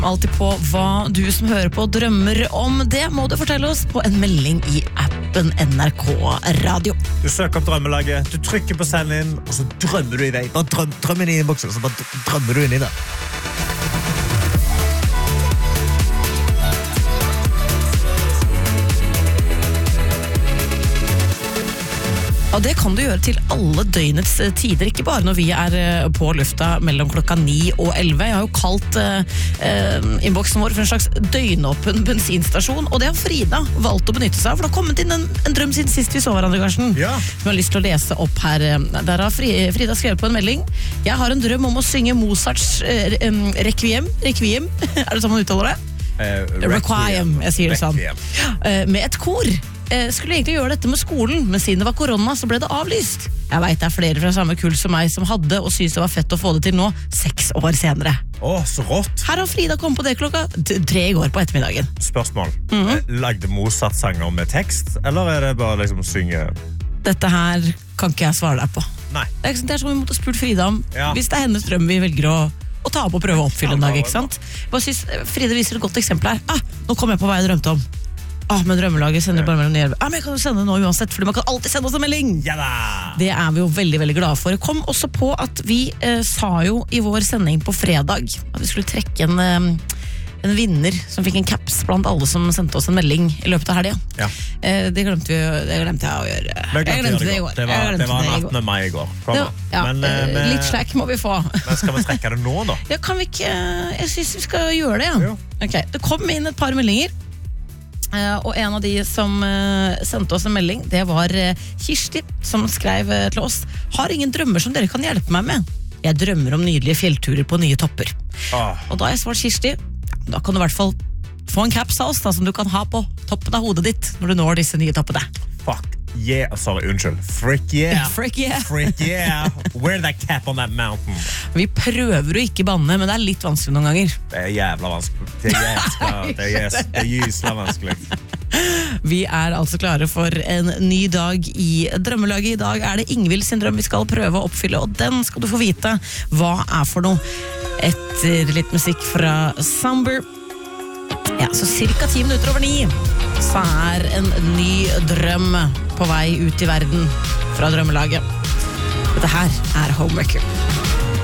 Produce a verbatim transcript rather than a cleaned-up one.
alltid på hva du som hører på drømmer om. Det må du fortelle oss på en melding i appen N R K Radio. Du søker opp drømmelaget, du trykker på send inn, og så drømmer du i vei. Bare drøm, drøm inn i innboksen, så bare drømmer du inn i det. Og det kan du gjøre til alle døgnets tider, ikke bare når vi er på lufta mellom klokka ni og elleve. Jeg har jo kalt eh, innboksen vår for en slags døgnåpen bensinstasjon, og det har Frida valgt å benytte seg av, for det har kommet inn en, en drøm siden sist vi så hverandre, Karsten. Ja. Vi har lyst til å lese opp her. Der har Frida skrevet på en melding. Jeg har en drøm om å synge Mozarts eh, Requiem. Requiem, er det sånn man uttaler det? Uh, Requiem, jeg sier det sånn. Requiem. Uh, med et kor. Skulle egentlig gjøre dette med skolen, men siden det var korona så ble det avlyst. Jeg vet det er flere fra samme kull som meg som hadde og synes det var fett å få det til nå, seks år senere. Åh, så rått. Her har Frida kommet på det klokka tre i går på ettermiddagen. Spørsmål. Mm-hmm. Lagde Mozart-sanger med tekst, eller er det bare liksom synge? Dette her kan ikke jeg svare deg på. Nei. Det er, det er som vi måtte ha spurt Frida om, Ja. hvis det er hennes drøm vi velger å, å ta opp og prøve å oppfylle en dag, ikke sant? Jeg bare synes Frida viser et godt eksempel her. Ah, nå kom jeg på hva jeg drømte om. Ah, men drømmelaget sender bare mellom nye. Ah, men jeg kan jo sende det nå uansett, fordi man kan alltid sende oss en melding. Ja da! Det er vi jo veldig, veldig glade for. Jeg kom også på at vi eh, sa jo i vår sending på fredag at vi skulle trekke en, eh, en vinner som fikk en caps blant alle som sendte oss en melding i løpet av helga. Ja. Eh, det, glemte vi, det glemte jeg å gjøre. Men jeg glemte det i går. Det var, Jeg det var glemte attende mai i går. Kom Det- da. ja, Men, eh, eh, med- litt slack må vi få. Men skal vi trekke det nå da? Ja, kan vi ikke, jeg synes vi skal gjøre det, ja. Jo. Ok, det kom inn et par meldinger. Uh, og en av de som uh, sendte oss en melding, det var uh, Kirsti, som skrev uh, til oss: har ingen drømmer som dere kan hjelpe meg med. Jeg drømmer om nydelige fjellturer på nye topper. Åh. Og da har jeg svart Kirsti, da kan du i hvert fall få en caps av oss da, som du kan ha på toppen av hodet ditt når du når disse nye toppene. Fuck yeah, sorry, unnskyld. Frick yeah. Frick yeah. Frick yeah. Wear that cap on that mountain. Vi prøver å ikke banne, men det er litt vanskelig noen ganger. Det er jævla vanskelig. Det er jævla, det er jævla, det er jævla vanskelig. Vi er altså klare for en ny dag i drømmelaget. I dag er det Ingvild sin drøm vi skal prøve å oppfylle, og den skal du få vite hva er for noe. Etter litt musikk fra Samber. Ja, så cirka ti minutter over ni så er en ny drøm på vei ut i verden fra drømmelaget. Dette her er Homewrecker.